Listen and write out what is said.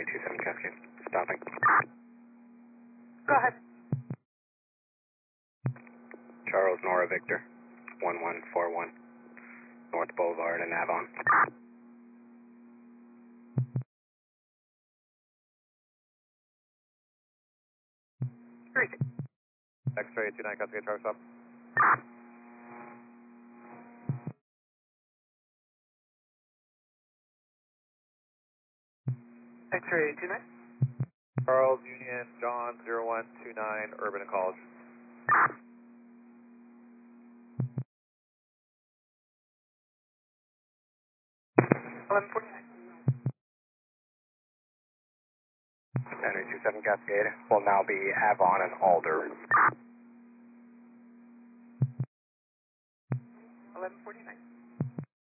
Henry 27 Cascade. Stopping. Go ahead. Charles Nora Victor, 1141, North Boulevard in Avon. X-ray 29 Cascade, Charles up. X-ray 29. Charles Union John 0129 Urban College. 1149. Henry 27 Cascade will now be Avon and Alder. 1149.